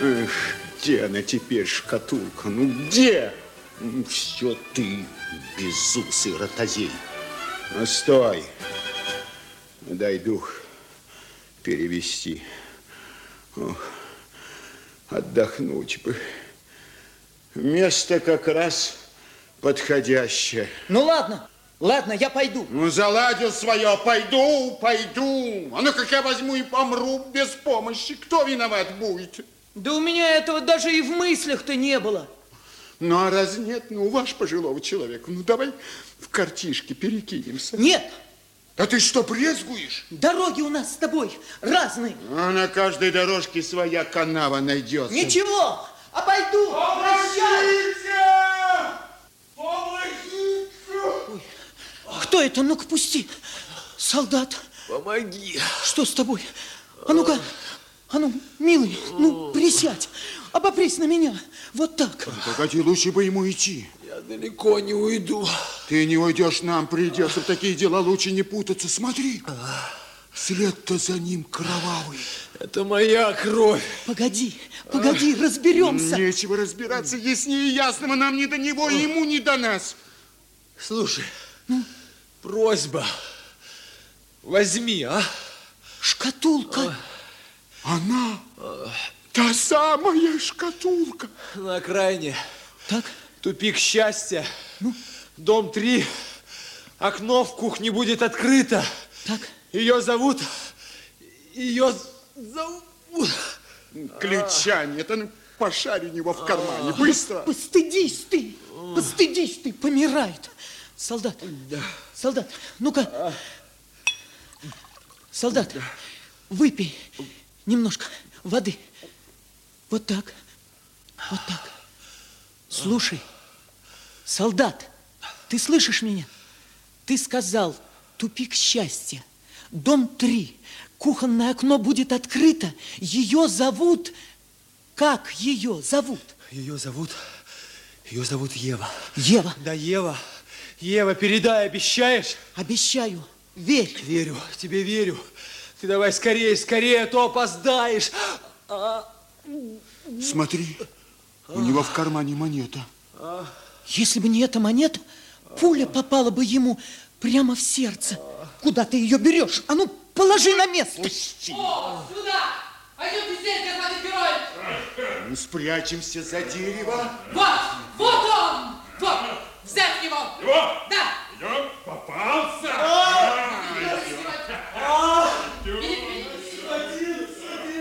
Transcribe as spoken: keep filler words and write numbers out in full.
Эх, где она теперь, шкатулка? Ну, где? Все ты, безусый ротозей. Ну, стой. Дай дух перевести. Ох, отдохнуть бы. Место как раз подходящее. Ну, ладно. Ладно, я пойду. Ну, заладил свое. Пойду, пойду. А ну, как я возьму и помру без помощи, кто виноват будет? Да у меня этого даже и в мыслях-то не было. Ну, а раз нет, ну, ваш пожилого человека, ну, давай в картишки перекинемся. Нет. А ты что, брезгуешь? Дороги у нас с тобой разные. А на каждой дорожке своя канава найдется. Ничего, обойду. Помогите! Помогите! Ой, кто это? Ну-ка, пусти. Солдат. Помоги. Что с тобой? А ну-ка, а ну, милый, ну, присядь. Обопрись на меня. Вот так. Погоди, лучше бы ему идти. Я далеко не уйду. Ты не уйдешь, нам придется. В такие дела лучше не путаться. Смотри, след-то за ним кровавый. Это моя кровь. Погоди, погоди, разберемся. Нечего разбираться, яснее и ясного. Нам не до него, и ему не до нас. Слушай, ну? Просьба. Возьми, а? Шкатулка. Она... Та самая шкатулка. На окраине. Так? Тупик счастья. Ну? Дом три. Окно в кухне будет открыто. Так? Ее зовут... Ее зовут... Ключа нет. А ну, пошарь у него в кармане. Быстро. Постыдись ты. Постыдись ты. Помирает. Солдат. Солдат. Ну-ка. Солдат. Выпей немножко воды. Вот так. Вот так. Слушай, солдат, ты слышишь меня? Ты сказал, тупик счастья, дом три, кухонное окно будет открыто. Ее зовут... Как ее зовут? Ее зовут... Ее зовут Ева. Ева? Да, Ева. Ева, передай, обещаешь? Обещаю. Верь. Верю, тебе верю. Ты давай скорее, скорее, а то опоздаешь. А... Смотри, у него в кармане монета. Если бы не эта монета, пуля попала бы ему прямо в сердце. Куда ты ее берешь? А ну, положи на место. Пусти. О, сюда! Пойдемте здесь, господин герой! Мы спрячемся за дерево. Вот! Вот он! Вот! Взять его! Его!